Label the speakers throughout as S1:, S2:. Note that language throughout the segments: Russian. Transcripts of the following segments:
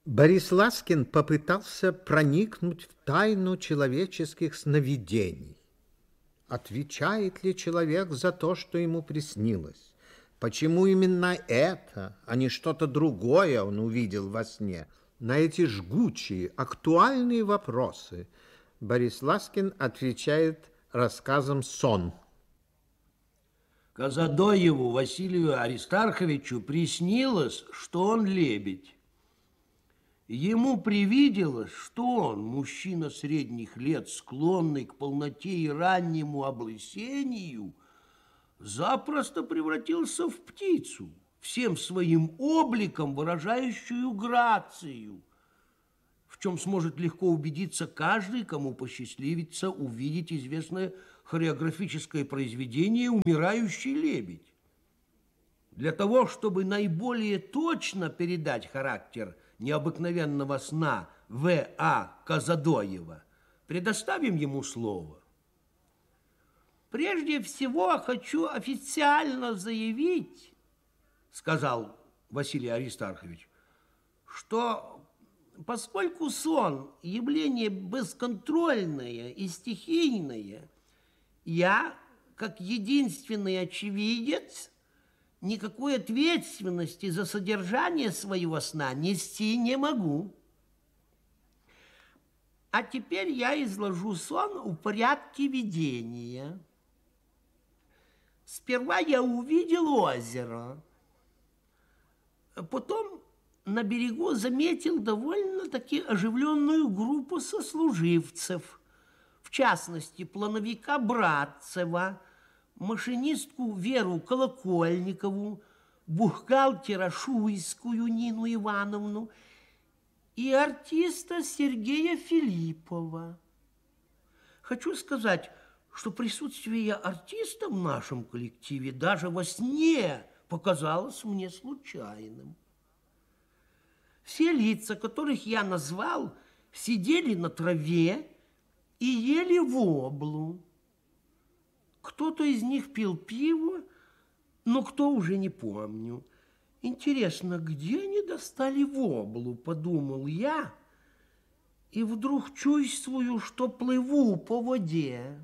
S1: Борис Ласкин попытался проникнуть в тайну человеческих сновидений. Отвечает ли человек за то, что ему приснилось? Почему именно это, а не что-то другое он увидел во сне? На эти жгучие, актуальные вопросы Борис Ласкин отвечает рассказом «Сон».
S2: Казадоеву Василию Аристарховичу приснилось, что он лебедь. Ему привиделось, что он, мужчина средних лет, склонный к полноте и раннему облысению, запросто превратился в птицу, всем своим обликом выражающую грацию, в чем сможет легко убедиться каждый, кому посчастливится увидеть известное хореографическое произведение «Умирающий лебедь». Для того, чтобы наиболее точно передать характер необыкновенного сна В.А. Казадоева, предоставим ему слово. «Прежде всего хочу официально заявить, — сказал Василий Аристархович, — что поскольку сон — явление бесконтрольное и стихийное, я, как единственный очевидец, никакой ответственности за содержание своего сна нести не могу. А теперь я изложу сон в порядке видения. Сперва я увидел озеро, потом на берегу заметил довольно-таки оживленную группу сослуживцев, в частности, плановика Братцева, машинистку Веру Колокольникову, бухгалтера Шуйскую Нину Ивановну и артиста Сергея Филиппова. Хочу сказать, что присутствие артиста в нашем коллективе даже во сне показалось мне случайным. Все лица, которых я назвал, сидели на траве и ели воблу. Кто-то из них пил пиво, но кто уже не помню. Интересно, где они достали воблу, подумал я, и вдруг чувствую, что плыву по воде.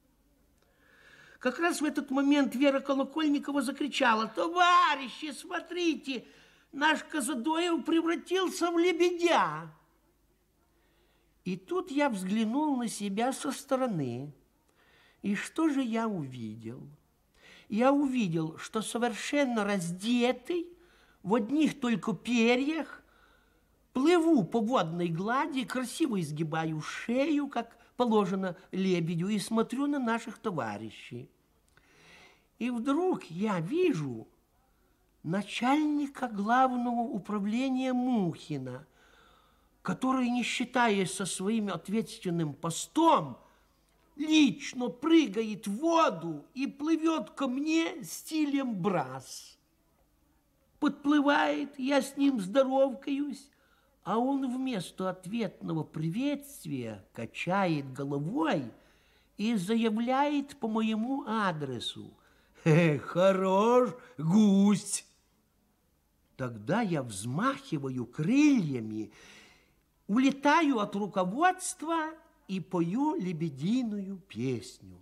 S2: Как раз в этот момент Вера Колокольникова закричала: «Товарищи, смотрите, наш Казадоев превратился в лебедя!» И тут я взглянул на себя со стороны. И что же я увидел? Я увидел, что совершенно раздетый, в одних только перьях, плыву по водной глади, красиво изгибаю шею, как положено лебедю, и смотрю на наших товарищей. И вдруг я вижу начальника главного управления Мухина, который, не считаясь со своим ответственным постом, лично прыгает в воду и плывет ко мне стилем брас. Подплывает, я с ним здоровкаюсь, а он вместо ответного приветствия качает головой и заявляет по моему адресу: «Хорош гусь!» Тогда я взмахиваю крыльями, улетаю от руководства и пою лебединую песню.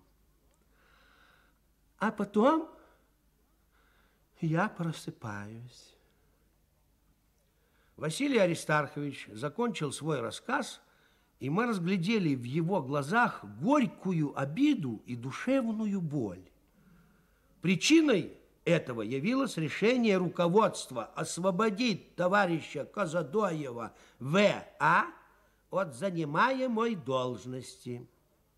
S2: А потом я просыпаюсь. Василий Аристархович закончил свой рассказ, и мы разглядели в его глазах горькую обиду и душевную боль. Причиной этого явилось решение руководства освободить товарища Казадоева В.А. от занимаемой должности.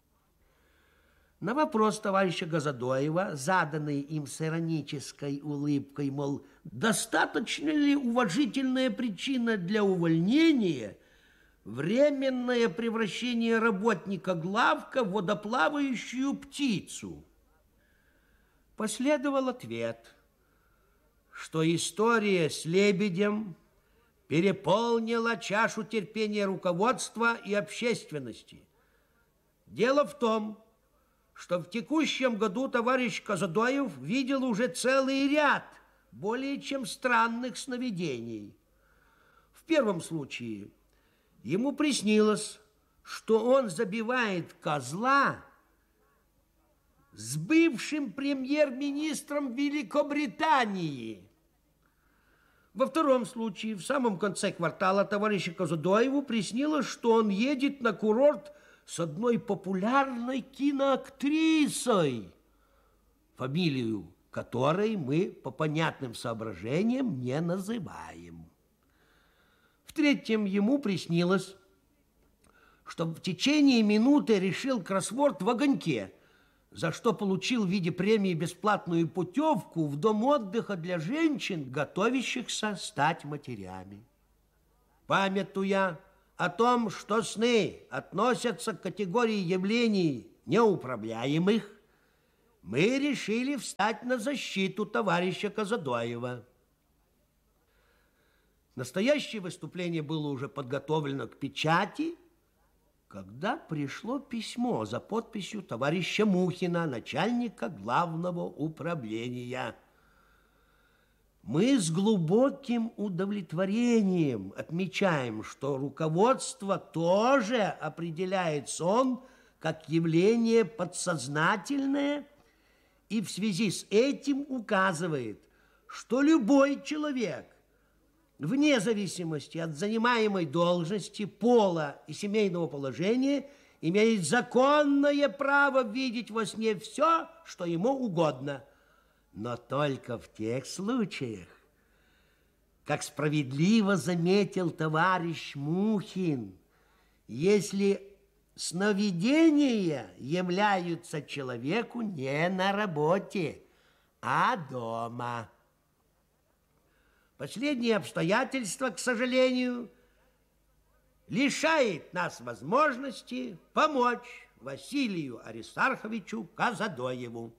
S2: На вопрос товарища Казадоева, заданный им с иронической улыбкой, мол, достаточно ли уважительная причина для увольнения, временное превращение работника главка в водоплавающую птицу, последовал ответ, что история с лебедем переполнила чашу терпения руководства и общественности. Дело в том, что в текущем году товарищ Казадоев видел уже целый ряд более чем странных сновидений. В первом случае ему приснилось, что он забивает козла с бывшим премьер-министром Великобритании. Во втором случае, в самом конце квартала, товарищу Казадоеву приснилось, что он едет на курорт с одной популярной киноактрисой, фамилию которой мы по понятным соображениям не называем. В третьем ему приснилось, что в течение минуты решил кроссворд в огоньке, за что получил в виде премии бесплатную путевку в дом отдыха для женщин, готовящихся стать матерями. Памятуя о том, что сны относятся к категории явлений неуправляемых, мы решили встать на защиту товарища Казадоева. Настоящее выступление было уже подготовлено к печати, когда пришло письмо за подписью товарища Мухина, начальника главного управления. Мы с глубоким удовлетворением отмечаем, что руководство тоже определяет сон как явление подсознательное и в связи с этим указывает, что любой человек, вне зависимости от занимаемой должности, пола и семейного положения, имеет законное право видеть во сне все, что ему угодно, но только в тех случаях, как справедливо заметил товарищ Мухин, если сновидения являются человеку не на работе, а дома. Последнее обстоятельство, к сожалению, лишает нас возможности помочь Василию Аристарховичу Казадоеву.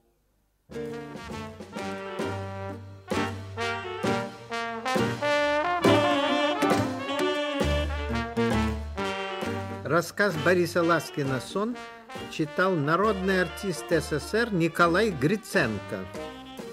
S1: Рассказ Бориса Ласкина «Сон» читал народный артист СССР Николай Гриценко.